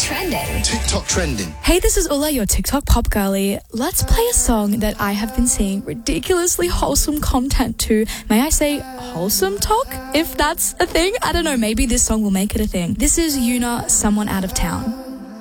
trending. TikTok trending. Hey, this is Ula, your TikTok pop girly. Let's play a song that I have been seeing ridiculously wholesome content to. May I say wholesome talk? If that's a thing, I don't know, maybe this song will make it a thing. This is Yuna, Someone Out of Town.